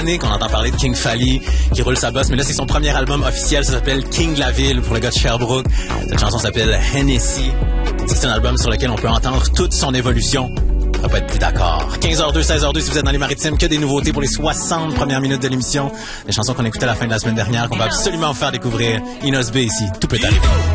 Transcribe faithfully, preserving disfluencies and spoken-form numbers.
qu'on entend parler de King Fally qui roule sa bosse, mais là c'est son premier album officiel, ça s'appelle King de la Ville pour le gars de Sherbrooke. Cette chanson s'appelle Hennessy. C'est un album sur lequel on peut entendre toute son évolution. On va pas être plus d'accord. quinze heures deux, seize heures deux si vous êtes dans les maritimes, que des nouveautés pour les soixante premières minutes de l'émission. Des chansons qu'on écoutait à la fin de la semaine dernière, qu'on va absolument vous faire découvrir. Inos B ici, tout peut arriver.